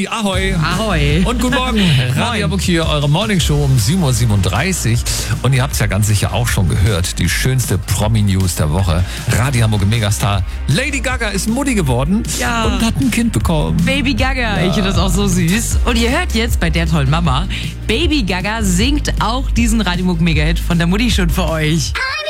Mutti, ahoi. Ahoi. Und guten Morgen. Radio Hamburg hier, eure Morningshow um 7.37 Uhr. Und ihr habt es ja ganz sicher auch schon gehört, die schönste Promi-News der Woche. Radio Hamburg Megastar Lady Gaga ist Mutti geworden und hat ein Kind bekommen. Baby Gaga, ich finde das auch so süß. Und ihr hört jetzt bei der tollen Mama, Baby Gaga singt auch diesen Radio Hamburg Mega-Hit von der Mutti schon für euch.